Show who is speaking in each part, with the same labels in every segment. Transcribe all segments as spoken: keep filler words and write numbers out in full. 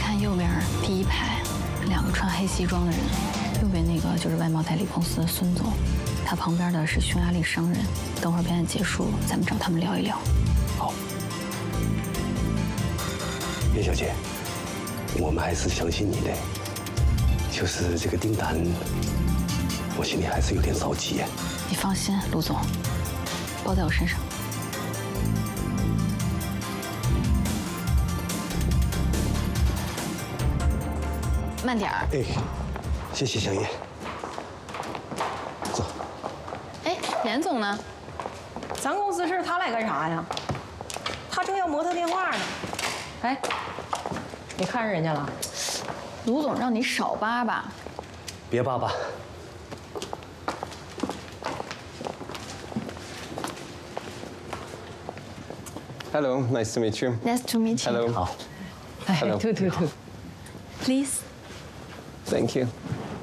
Speaker 1: 看右边第一排，两个穿黑西装的人，右边那个就是外贸代理公司的孙总，他旁边的是匈牙利商人。等会儿表演结束，咱们找他们聊一聊。
Speaker 2: 好。叶小姐，我们还是相信你的。就是这个订单，我心里还是有点着急。
Speaker 1: 你放心，陆总，包在我身上。 慢点儿。
Speaker 2: 哎，谢谢香叶。走。
Speaker 1: 哎，严总呢？
Speaker 3: 咱公司事他来干啥呀？他正要模特电话呢。哎，你看上人家了？
Speaker 1: 卢总让你少扒吧。
Speaker 2: 别扒吧。
Speaker 4: Hello, nice to meet you.
Speaker 1: Nice to meet you.
Speaker 4: Hello.
Speaker 2: 好。
Speaker 3: 哎，
Speaker 4: Hello.
Speaker 3: 对对对。
Speaker 1: Please.
Speaker 4: Thank you.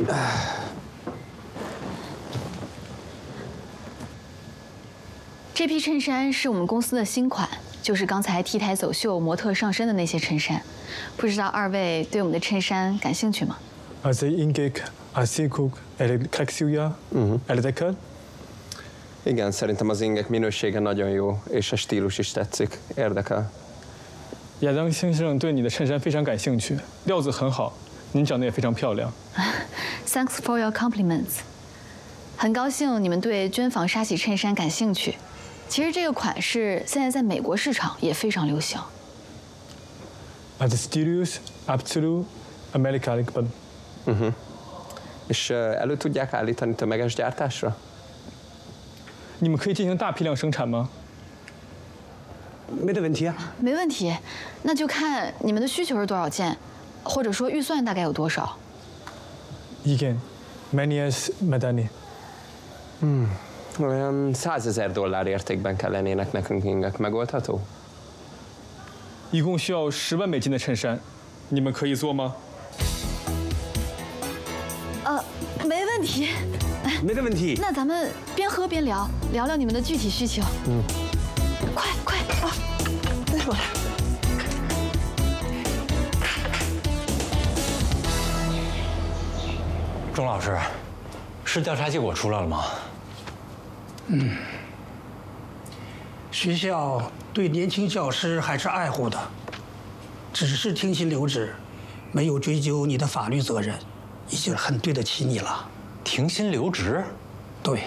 Speaker 1: 这批衬衫是我们公司的新款，就是刚才 T 台走秀模特上身的那些衬衫。不知道二位对我们的衬衫感兴趣吗？
Speaker 5: Als ingik a székuk elég flexiúja, eredekkel.
Speaker 4: Igen, szerintem az ingek minősége nagyon jó, és a stílus is tetszik, érdekel.
Speaker 5: 亚当先生对你的衬衫非常感兴趣，料子很好，您长得也非常漂亮。
Speaker 1: Thanks for your compliments。很高兴你们对绢纺纱洗衬衫感兴趣。其实这个款式现在在美国市场也非常流行。
Speaker 5: Az stílus abszolút amerikaiakban.
Speaker 4: Uh-huh. És elő tudják állítani tömeges gyártásra?
Speaker 5: 你们可以进行大批量生产吗？
Speaker 2: 没得问题啊。
Speaker 1: 没问题，那就看你们的需求是多少件，或者说预算大概有多少。
Speaker 5: Igen, mennyi ez medeni?
Speaker 4: Hmm. Olyan százezer dollár értékben kellenének nekünk ingek. Megoldható?
Speaker 5: 一共需要十万美金的衬衫，你们可以做吗？
Speaker 1: 呃，没问题。
Speaker 2: 没得问题。
Speaker 1: 那咱们边喝边聊，聊聊你们的具体需求。嗯，快快啊！再说来。
Speaker 6: 钟老师，是调查结果出来了吗？
Speaker 7: 嗯，学校对年轻教师还是爱护的，只是停薪留职，没有追究你的法律责任，已经很对得起你了。
Speaker 6: 停薪留职？
Speaker 7: 对。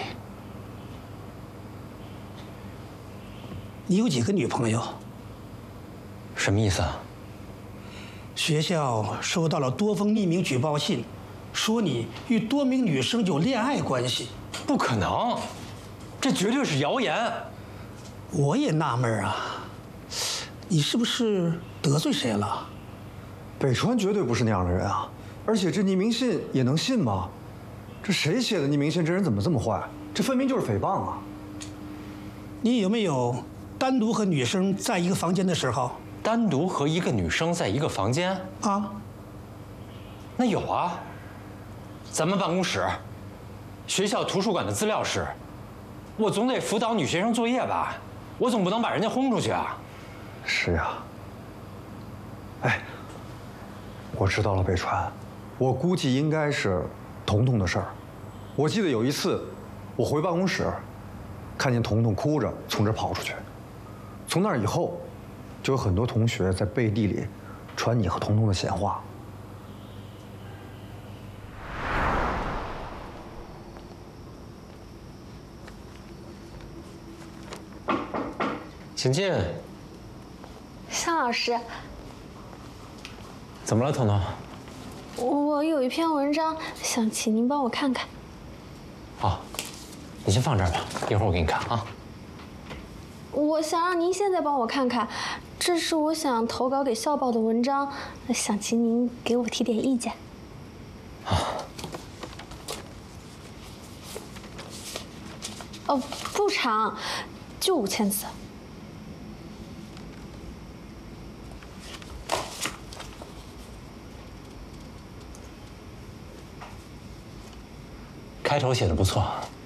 Speaker 7: 你有几个女朋友？
Speaker 6: 什么意思啊？
Speaker 7: 学校收到了多封匿名举报信，说你与多名女生有恋爱关系。
Speaker 6: 不可能，这绝对是谣言。
Speaker 7: 我也纳闷啊，你是不是得罪谁了？
Speaker 8: 北川绝对不是那样的人啊！而且这匿名信也能信吗？这谁写的匿名信？这人怎么这么坏？这分明就是诽谤啊！
Speaker 7: 你有没有单独和女生在一个房间的时候？
Speaker 6: 单独和一个女生在一个房间？
Speaker 7: 啊？
Speaker 6: 那有啊。咱们办公室、学校图书馆的资料室，我总得辅导女学生作业吧？我总不能把人家轰出去啊！
Speaker 8: 是啊。哎，我知道了，北川，我估计应该是彤彤的事儿。我记得有一次，我回办公室，看见彤彤哭着从这儿跑出去。从那以后，就有很多同学在背地里传你和彤彤的闲话。
Speaker 6: 请进。
Speaker 9: 向老师，
Speaker 6: 怎么了，彤彤？
Speaker 9: 我有一篇文章想请您帮我看看。
Speaker 6: 好，你先放这儿吧，一会儿我给你看啊。
Speaker 9: 我想让您现在帮我看看，这是我想投稿给校报的文章，想请您给我提点意见。
Speaker 6: 啊。
Speaker 9: 哦，不长，就五千字。
Speaker 6: 开头写的不错。